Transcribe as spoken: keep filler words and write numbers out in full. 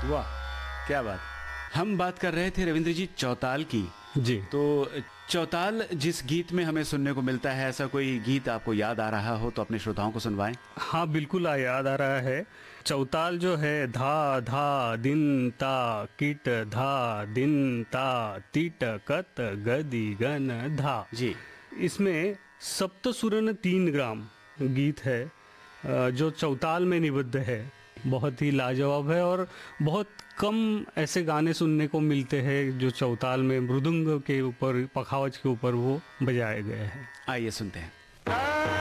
वाह, क्या बात। हम बात कर रहे थे रविंद्र जी चौताल की। जी। तो चौताल जिस गीत में हमें सुनने को मिलता है, ऐसा कोई गीत आपको याद आ रहा हो तो अपने श्रोताओं को सुनवाएं। हाँ बिल्कुल आ याद आ रहा है। चौताल जो है, धा धा दिन ता कीट धा दिन ता तीट कत गदी गन धा। जी। इसमें सप्तसुरन तीन ग्राम गीत है अ, जो चौताल में निबद्ध है। बहुत ही लाजवाब है और बहुत कम ऐसे गाने सुनने को मिलते हैं जो चौताल में मृदंग के ऊपर, पखावज के ऊपर वो बजाए गए हैं। आइए सुनते हैं।